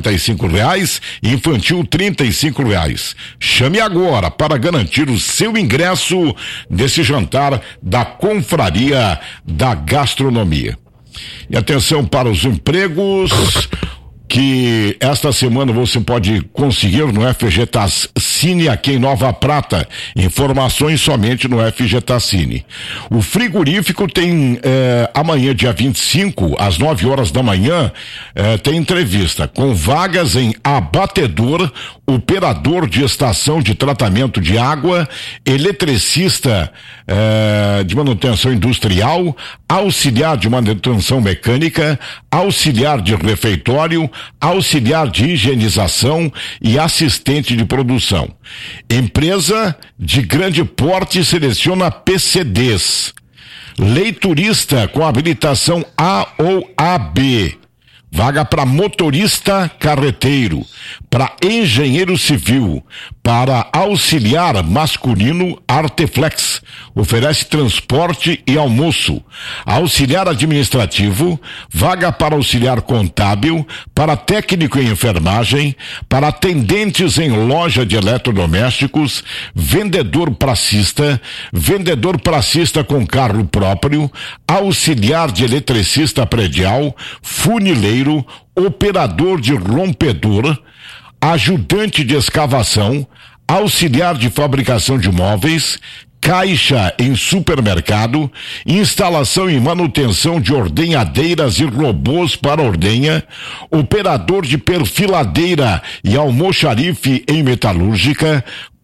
R$45, infantil R$35. Chame agora para garantir o seu ingresso nesse jantar da Confraria da Gastronomia. E atenção para os empregos que esta semana você pode conseguir no FGTAS Cine aqui em Nova Prata. Informações somente no FGTAS Cine. O frigorífico tem amanhã, dia 25, às 9 horas da manhã, tem entrevista com vagas em abatedor, operador de estação de tratamento de água, eletricista de manutenção industrial, auxiliar de manutenção mecânica, auxiliar de refeitório, auxiliar de higienização e assistente de produção. Empresa de grande porte seleciona PCDs. Leiturista com habilitação A ou AB. Vaga para motorista carreteiro, para engenheiro civil, para auxiliar masculino Arteflex. Oferece transporte e almoço. Auxiliar administrativo, vaga para auxiliar contábil, para técnico em enfermagem, para atendentes em loja de eletrodomésticos, vendedor pracista com carro próprio, auxiliar de eletricista predial, funileiro, operador de rompedor, ajudante de escavação, auxiliar de fabricação de móveis, caixa em supermercado, instalação e manutenção de ordenhadeiras e robôs para ordenha, operador de perfiladeira e almoxarife em metalúrgica,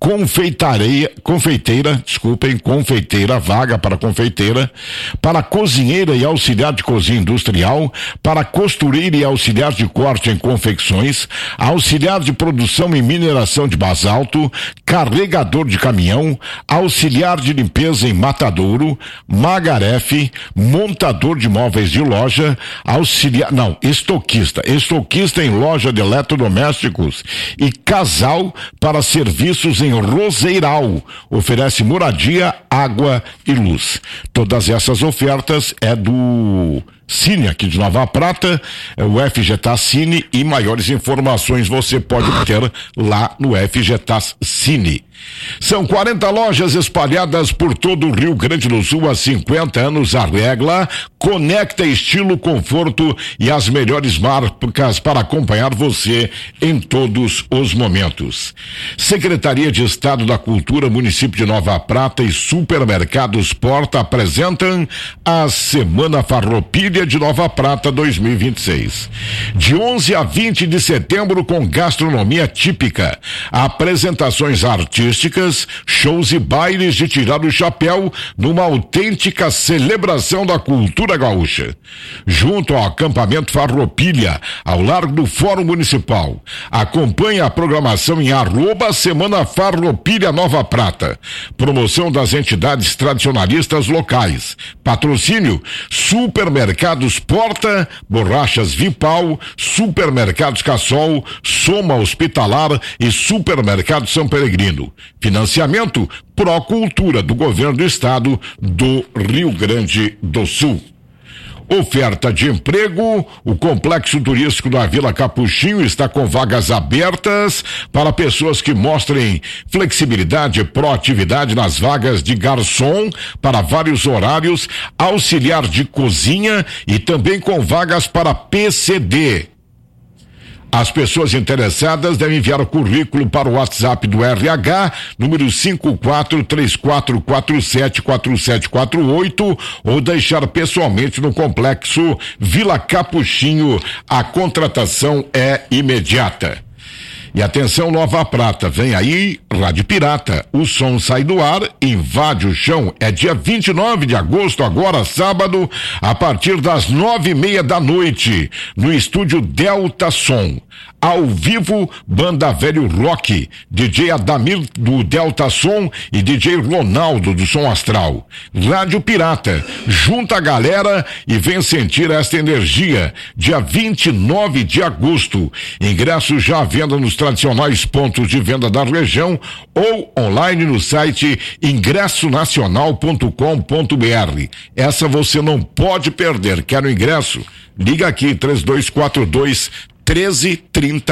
confeiteira, vaga para confeiteira, para cozinheira e auxiliar de cozinha industrial, para costureira e auxiliar de corte em confecções, auxiliar de produção e mineração de basalto, carregador de caminhão, auxiliar de limpeza em matadouro, magarefe, montador de móveis de loja, estoquista em loja de eletrodomésticos e casal para serviços em Roseiral. Oferece moradia, água e luz. Todas essas ofertas é do Cine aqui de Nova Prata, o FGTAS Cine, e maiores informações você pode ter lá no FGTAS Cine. São 40 lojas espalhadas por todo o Rio Grande do Sul há 50 anos. A Regla conecta estilo, conforto e as melhores marcas para acompanhar você em todos os momentos. Secretaria de Estado da Cultura, município de Nova Prata e Supermercados Porta apresentam a Semana Farroupilha de Nova Prata 2026. De 11 a 20 de setembro com gastronomia típica, apresentações artísticas, shows e bailes de tirar o chapéu numa autêntica celebração da cultura gaúcha. Junto ao acampamento Farroupilha, ao largo do Fórum Municipal. Acompanhe a programação em @Semana Farroupilha Nova Prata. Promoção das entidades tradicionalistas locais. Patrocínio: Supermercados Porta, Borrachas Vipal, Supermercados Cassol, Soma Hospitalar e Supermercado São Peregrino. Financiamento Procultura do Governo do Estado do Rio Grande do Sul. Oferta de emprego: o Complexo Turístico da Vila Capuchinho está com vagas abertas para pessoas que mostrem flexibilidade e proatividade nas vagas de garçom para vários horários, auxiliar de cozinha e também com vagas para PCD. As pessoas interessadas devem enviar o currículo para o WhatsApp do RH, número 5434474748, ou deixar pessoalmente no Complexo Vila Capuchinho. A contratação é imediata. E atenção, Nova Prata, vem aí Rádio Pirata. O som sai do ar, invade o chão. É dia 29 de agosto, agora sábado, a partir das 9:30 da noite, no estúdio Delta Som. Ao vivo, Banda Velho Rock, DJ Adamir do Delta Som e DJ Ronaldo do Som Astral. Rádio Pirata, junta a galera e vem sentir esta energia. Dia 29 de agosto, ingressos já à venda nos tradicionais pontos de venda da região ou online no site ingressonacional.com.br. Essa você não pode perder. Quer o ingresso? Liga aqui, 3242-1330.